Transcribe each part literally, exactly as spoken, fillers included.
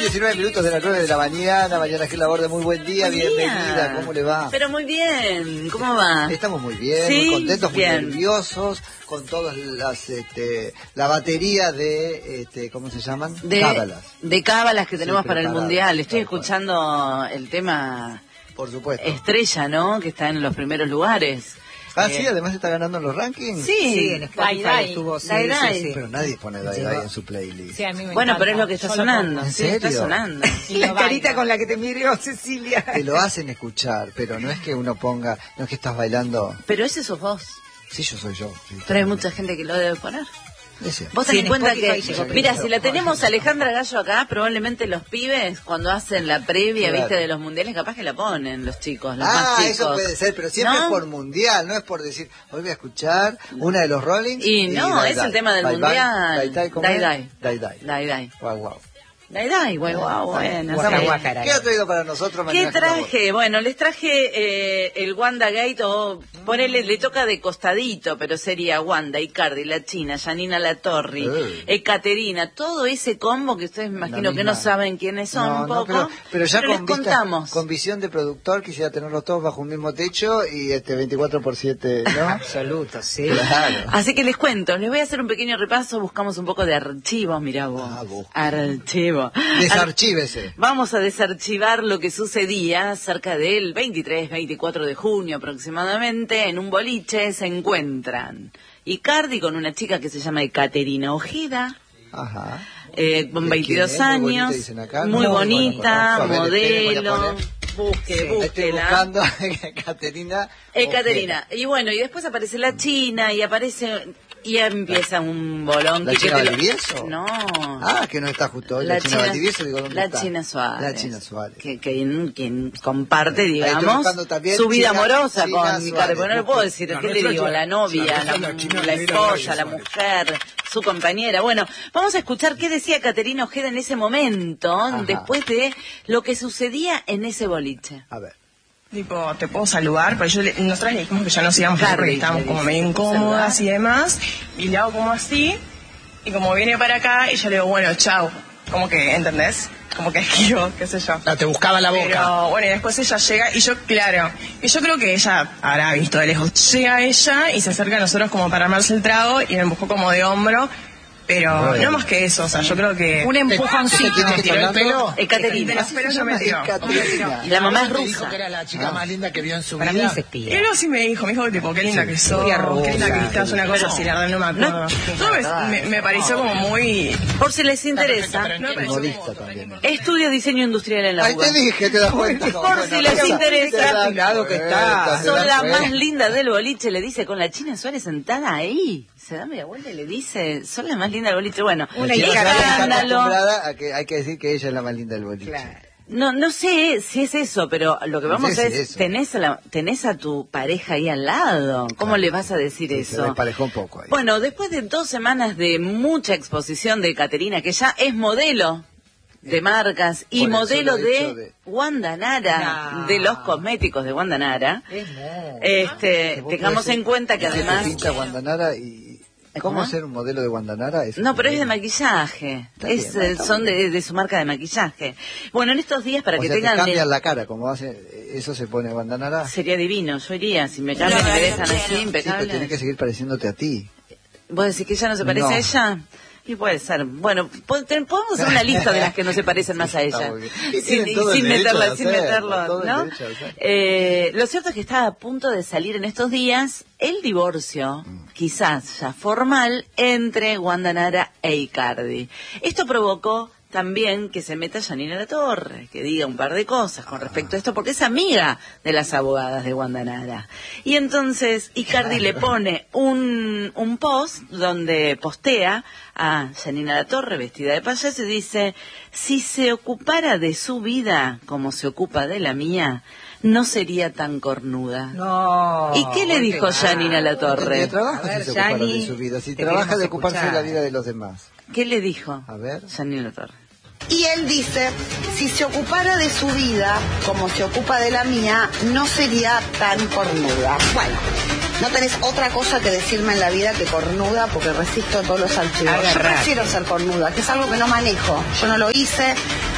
diecinueve minutos de las nueve de la mañana. Mariana Gil Laborde, muy buen día, buen bienvenida. Día. ¿Cómo le va? Pero muy bien, ¿cómo va? Estamos muy bien, ¿Sí? muy contentos, muy bien. nerviosos, con todas las, este, la batería de, este, ¿cómo se llaman? De, cábalas. De cábalas que tenemos Sí, para el preparadas, Mundial. Estoy tal cual. escuchando el tema Por supuesto. Estrella, ¿no? Que está en los primeros lugares. Ah, eh, sí, además está ganando en los rankings. Sí, Sí, en Spotify Dai Dai. estuvo, sí, Dai Dai. sí, sí. Pero nadie pone Dai Dai en su playlist. Sí, a mí me Bueno, encanta. pero es lo que está Yo lo sonando. pongo. ¿En Sí, está serio? sonando. Y la carita con la que te miró Cecilia. Te lo hacen escuchar, pero no es que uno ponga, no es que estás bailando. Pero ese sos vos. Sí, yo soy yo. Sí, Pero hay mucha gente que lo debe poner. Ese. Vos Sí, tenés en en cuenta Spotify que, llegó mira, primero. si la tenemos a Alejandra Gallo acá, probablemente los pibes, cuando hacen la previa, Claro. viste, de los mundiales, capaz que la ponen los chicos, los Ah, más chicos. eso puede ser, pero siempre ¿No? es por mundial, no es por decir, hoy voy a escuchar una de los Rollings. Y no, Dai es Dai. el tema del Dai Dai. mundial. Dai Dai, ¿cómo Dai es? Dai. Dai Dai. Dai Dai. Guau, guau. Dai Dai, guay, guau, bueno. Guaca, sí. guaca. ¿Qué ha traído para nosotros, ¿Qué Mariana Gil Laborde? traje? Bueno, les traje eh, el Wanda Gate, o ponele, le toca de costadito, pero sería Wanda, Icardi, La China, Janina Latorri, Eh. Ekaterina, todo ese combo que ustedes me imagino La que no misma. saben quiénes son No, un no, poco, pero, pero ya les con, vista- contamos. con visión de productor quisiera tenerlos todos bajo un mismo techo y este veinticuatro por siete, ¿no? Absoluto, sí. Claro. Así que les cuento, les voy a hacer un pequeño repaso, buscamos un poco de archivos, mirá vos. Ah, busca. Archivo. Desarchívese. Vamos a desarchivar lo que sucedía cerca del veintitrés, veinticuatro de junio aproximadamente. En un boliche se encuentran Icardi con una chica que se llama Ekaterina Ojeda, Ajá. eh, con ¿De veintidós quién es? Muy bonita, años, dicen acá. muy No, bonita, bueno, a ver, espere, voy a modelo, poner. busque, Sí, estoy búsquela. buscando a Ekaterina. Ekaterina. Y bueno, y después aparece la China y aparece... Y empieza un bolón. ¿La que China te lo- Valdivieso? No. Ah, que no está justo hoy. La, China Valdivieso, digo, ¿dónde la está? China Suárez. La China Suárez. Que, que, quien comparte, Ahí estoy digamos, buscando también su vida China- amorosa China con Suárez. Icardi. Porque no le puedo decir, No, ¿qué no le es la digo? China- La novia, Claro, la, esa es la China la Negra esposa, Reyes la Suárez. mujer, su compañera. Bueno, vamos a escuchar qué decía Ekaterina Ojeda en ese momento, Ajá. después de lo que sucedía en ese boliche. A ver. Tipo, te puedo saludar, pero yo le- nosotras le dijimos que ya nos íbamos Carly, porque estábamos le como dice, medio ¿te puedo incómodas saludar? y demás, y le hago como así, y como viene para acá, y yo le digo, bueno, chao, como que, ¿entendés? Como que esquivo, qué sé yo. Ah, te buscaba la boca. Pero bueno, y después ella llega, y yo, claro, y yo creo que ella habrá visto de lejos. Llega ella y se acerca a nosotros como para armarse el trago, y me empujó como de hombro, pero Bueno. no más que eso, o sea, yo creo que... Un empujoncito. ¿Quién es que ¿Tiró está el pelo? hablando? Ekaterina. De los pelos ya me tiró. Ekaterina. Y la mamá es Me dijo rusa. que era la chica más linda que vio en su Para mí vida. es espía. Él así me dijo, me dijo tipo, qué linda que sos, Muy qué linda que rusa. estás, una cosa así, la verdad no me acuerdo. No. Todo me, me, me pareció como muy... Por si les interesa, No me pareció Futbolista como... también. estudio diseño industrial en la Ahí U B A. te dije, te das cuenta. Por si les interesa. Te das Afilado que está. cuenta, te Son das la cuenta. más linda del boliche, le dice, con la China Suárez sentada ahí. Se da media vuelta y le dice, son la más linda del boliche. Bueno, Una La China hija Suárez está escándalo. acostumbrada a que hay que decir que ella es la más linda del boliche. Claro. No, no sé si es eso, pero lo que vamos No sé a si es, es eso. tenés a, la, tenés a tu pareja ahí al lado. ¿Cómo Claro. le vas a decir Sí, se eso? desparejó un poco ahí. Bueno, después de dos semanas de mucha exposición de Ekaterina, que ya es modelo de marcas y Por el modelo solo hecho de, de- Wanda Nara, No. de los cosméticos de Wanda Nara, Es mo- este, Vos tengamos podés- en cuenta que vos te además... pinta Guandanara y... ¿Cómo ¿Cómo? ser un modelo de Guandanara? Es No, pero es de increíble. maquillaje. Está Es, bien, eh, está son bien. de, de su marca de maquillaje. Bueno, en estos días, para O que sea, te tengan... cambian de- la cara, como hace... Eso se pone Guandanara. Sí, Sería divino, yo iría. Si me cambian y me dejan así, pero impecable. tenés que seguir pareciéndote a ti. ¿Vos decís que ella no se parece No. a ella? Y puede ser. Bueno, po- te- podemos hacer una lista de las que no se parecen más a Está ella. muy bien. Y Sin, tienen todo y el sin derecho meterla, de sin hacerlo, meterlo, todo el ¿no? derecho de hacerlo. Eh, lo cierto es que está a punto de salir en estos días el divorcio, Mm. quizás ya formal, entre Wanda Nara e Icardi. Esto provocó también que se meta Janina Latorre, que diga un par de cosas con respecto a esto, porque es amiga de las abogadas de Wanda Nara. Y entonces Icardi le pone un, un post donde postea a Janina Latorre vestida de payaso y dice, si se ocupara de su vida como se ocupa de la mía, no sería tan cornuda. No. ¿Y qué le muy dijo pegado. Janina Latorre? De trabajo A ver, si se ocupara Yani, de su vida. Si te trabaja queremos de ocuparse de la escuchar. vida de los demás. ¿Qué le dijo? A ver. Janina Latorre. Y él dice, si se ocupara de su vida como se ocupa de la mía, no sería tan cornuda. Bueno, no tenés otra cosa que decirme en la vida que cornuda, porque resisto todos los archivos. Yo Agarrate. prefiero ser cornuda, que es algo que no manejo. Yo no lo hice,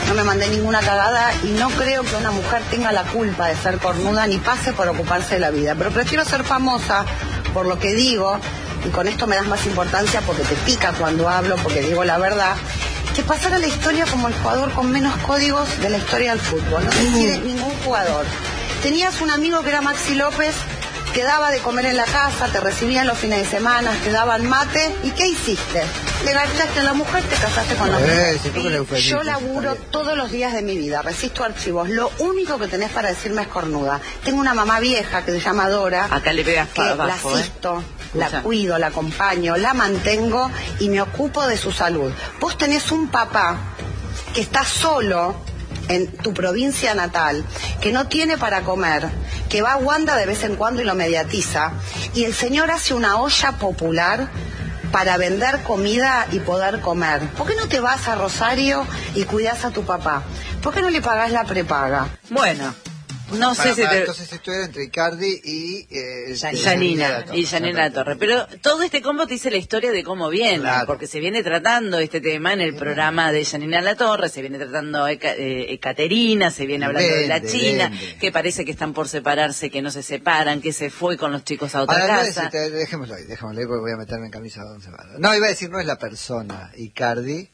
no me mandé ninguna cagada y no creo que una mujer tenga la culpa de ser cornuda ni pase por ocuparse de la vida. Pero prefiero ser famosa por lo que digo, y con esto me das más importancia porque te pica cuando hablo, porque digo la verdad, que pasar a la historia como el jugador con menos códigos de la historia del fútbol. No te quiere ningún jugador. Tenías un amigo que era Maxi López, que daba de comer en la casa, te recibían los fines de semana, te daban mate, ¿y qué hiciste? Le garchaste a la mujer, te casaste con la mujer. Eh, Yo laburo todos los días de mi vida, resisto archivos. Lo único que tenés para decirme es cornuda. Tengo una mamá vieja que se llama Dora, Acá le pegas que abajo, la ¿eh? asisto, la Escucha. cuido, la acompaño, la mantengo y me ocupo de su salud. Vos tenés un papá que está solo en tu provincia natal, que no tiene para comer, que va a Wanda de vez en cuando y lo mediatiza, y el señor hace una olla popular para vender comida y poder comer. ¿Por qué no te vas a Rosario y cuidas a tu papá? ¿Por qué no le pagás la prepaga? Bueno, no Para, sé si para, te... Entonces esto era entre Icardi y eh, este, Yanina y Yanina La Torre. Pero todo este combo te dice la historia de cómo viene, Claro. porque se viene tratando este tema en el programa de Yanina La Torre, se viene tratando Eka- eh, Ekaterina, se viene hablando de la Vende, China, vende. que parece que están por separarse, que no se separan, que se fue con los chicos a otra Ahora, no es- casa. te- dejémoslo ahí, dejémoslo ahí porque voy a meterme en camisa de once varas. No, iba a decir, no es la persona Icardi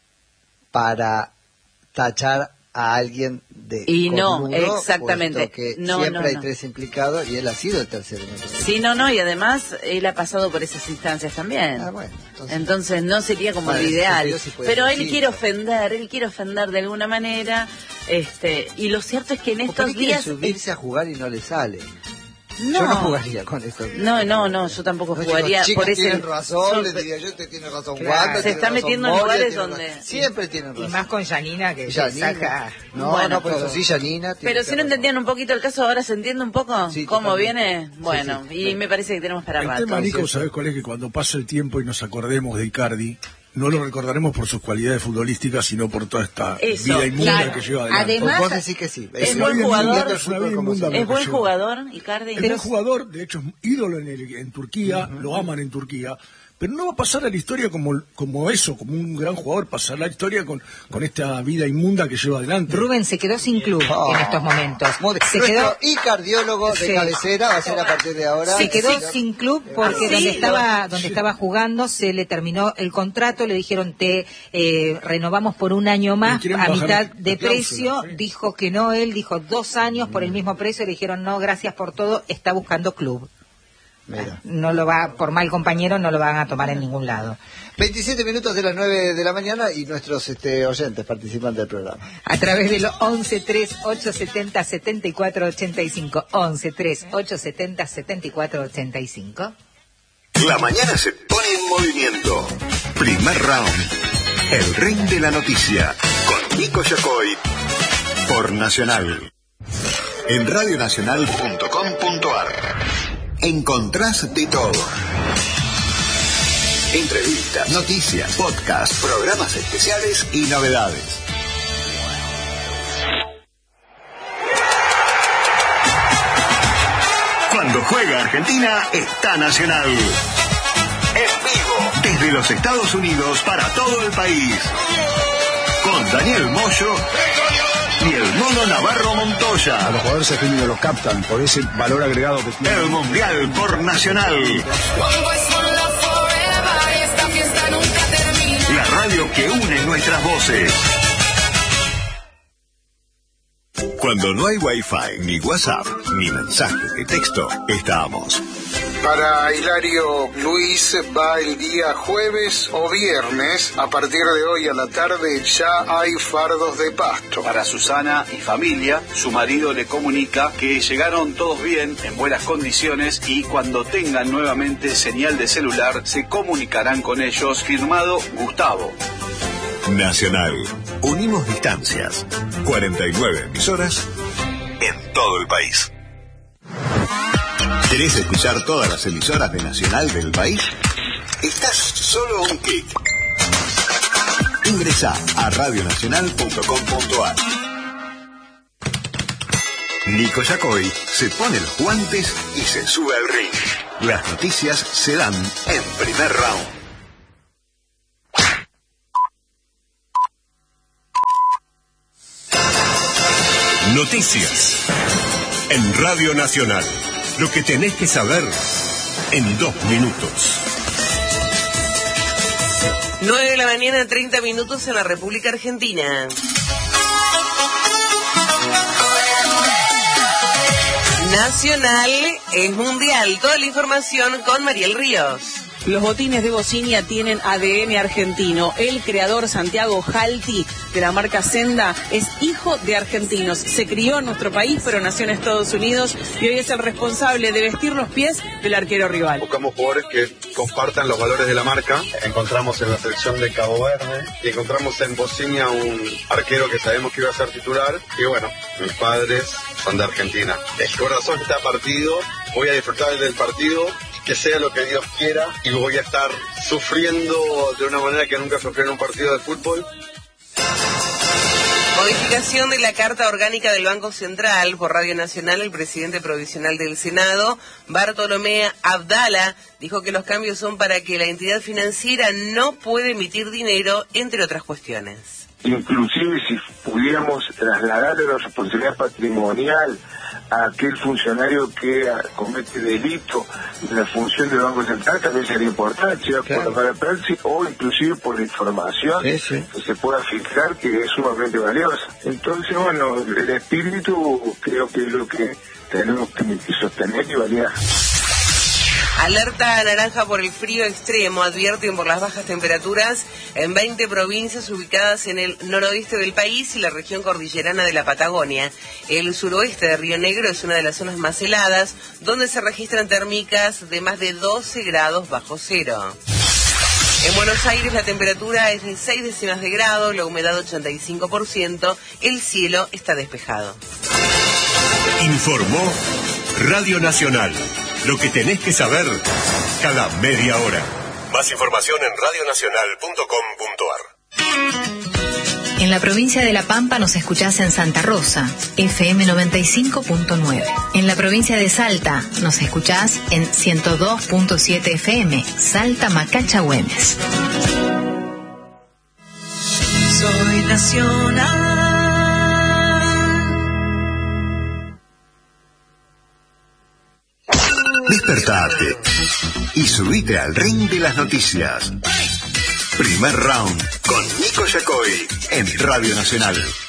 para tachar a alguien de Y no, cornudo, exactamente. puesto que No, siempre no, hay no. tres implicados y él ha sido el tercero. ¿No? Sí, no, no, y además él ha pasado por esas instancias también. Ah, bueno, entonces- Entonces no sería como Vale, lo ideal. Dios sí puede Pero él decir. quiere ofender, él quiere ofender de alguna manera. este Y lo cierto es que en ¿Por estos qué quiere días... subirse a jugar y no le sale? No. Yo no jugaría con eso. No, no, no, yo tampoco No, jugaría chicos, por ese... tienen razón, yo- les diría yo, usted tiene razón, Claro. Wanda, Se tiene está razón, metiendo en Moria, lugares tiene donde- razón. Siempre tienen razón. Y más con Yanina, que te Yanina. saca... No, Bueno, no, por eso todo. sí, Yanina. tiene Pero si no razón. entendían un poquito el caso, ahora se entiende un poco Sí, cómo totalmente. viene. Sí, Bueno, sí, y sí. me parece que tenemos para El rato. tema, Nico, ¿cierto? ¿sabes cuál es? Que cuando pase el tiempo y nos acordemos de Icardi, no lo recordaremos por sus cualidades futbolísticas, sino por toda esta Eso, vida inmunda claro. que lleva adelante. Además- Vos decís que sí. Es Es buen una vida jugador. inmunda, es una vida inmunda Es lo buen que lleva. jugador, Icardi. Es buen jugador, de hecho es ídolo en, el- en Turquía, lo aman en Turquía, pero no va a pasar a la historia como, como eso, como un gran jugador, pasar la historia con, con esta vida inmunda que lleva adelante. Rubén se quedó sin club Oh. en estos momentos. Muy bien. Se Nuestro quedó, icardiólogo de Sí. cabecera va a ser a partir de ahora. se quedó el señor- sin club porque Sí, donde lo- estaba donde estaba jugando se le terminó el contrato, le dijeron te eh, renovamos por un año más Le quieren a bajar mitad la de cláusula, precio, sí. dijo que no, él dijo dos años por el mismo precio, le dijeron no, gracias por todo, está buscando club. Mira. No lo va, por mal compañero no lo van a tomar en ningún lado. veintisiete minutos de las nueve de la mañana y nuestros este, oyentes participan del programa. A través de los once tres ocho setenta setenta y cuatro ochenta y cinco, once tres ocho setenta setenta y cuatro ochenta y cinco. La mañana se pone en movimiento. Primer round. El ring de la noticia. Con Nico Yacoy. Por Nacional. En radionacional punto com punto ar. Encontrás de todo. Entrevistas, noticias, podcasts, programas especiales y novedades. Cuando juega Argentina, está Nacional. En vivo, desde los Estados Unidos para todo el país. Con Daniel Moyo y el Mono Navarro Montoya. A los jugadores argentinos los captan por ese valor agregado que tienen. El Mundial por Nacional. La radio que une nuestras voces. Cuando no hay Wi-Fi, ni WhatsApp, ni mensajes de texto, estamos. Para Hilario Luis va el día jueves o viernes. A partir de hoy a la tarde ya hay fardos de pasto. Para Susana y familia, su marido le comunica que llegaron todos bien, en buenas condiciones, y cuando tengan nuevamente señal de celular se comunicarán con ellos. Firmado Gustavo. Nacional. Unimos distancias. cuarenta y nueve emisoras en todo el país. ¿Querés escuchar todas las emisoras de Nacional del país? Estás solo a un clic. Ingresá a radionacional punto com punto ar. Nico Yacoy se pone los guantes y se sube al ring. Las noticias se dan en primer round. Noticias. En Radio Nacional. Lo que tenés que saber en dos minutos. nueve de la mañana, treinta minutos en la República Argentina. Nacional es mundial. Toda la información con Mariel Ríos. Los botines de Bocinia tienen A D N argentino. El creador, Santiago Jalti, de la marca Senda, es hijo de argentinos. Se crió en nuestro país, pero nació en Estados Unidos y hoy es el responsable de vestir los pies del arquero rival. Buscamos jugadores que compartan los valores de la marca. Encontramos en la selección de Cabo Verde y encontramos en Bocinia un arquero que sabemos que iba a ser titular. Y bueno, mis padres son de Argentina. El corazón está partido. Voy a disfrutar del partido. Que sea lo que Dios quiera y voy a estar sufriendo de una manera que nunca sufrí en un partido de fútbol. Modificación de la Carta Orgánica del Banco Central. Por Radio Nacional, el presidente provisional del Senado, Bartolomé Abdala, dijo que los cambios son para que la entidad financiera no puede emitir dinero, entre otras cuestiones. Inclusive si pudiéramos trasladar la responsabilidad patrimonial a aquel funcionario que comete delito en la función del Banco Central, también sería importante, sea claro, por la praxis o inclusive por la información sí, sí. que se pueda fijar, que es sumamente valiosa. Entonces, bueno, el espíritu creo que es lo que tenemos que sostener y validar. Alerta naranja por el frío extremo. Advierten por las bajas temperaturas en veinte provincias ubicadas en el noroeste del país y la región cordillerana de la Patagonia. El suroeste de Río Negro es una de las zonas más heladas, donde se registran térmicas de más de doce grados bajo cero. En Buenos Aires la temperatura es de seis décimas de grado, la humedad ochenta y cinco por ciento, el cielo está despejado. Informó Radio Nacional. Lo que tenés que saber cada media hora. Más información en radio nacional punto com punto a r. En la provincia de La Pampa nos escuchás en Santa Rosa, F M noventa y cinco punto nueve. En la provincia de Salta nos escuchás en ciento dos punto siete F M, Salta Macacha Güemes. Soy nacional. Despertate y subite al ring de las noticias. Primer round con Nico Yacoy en Radio Nacional.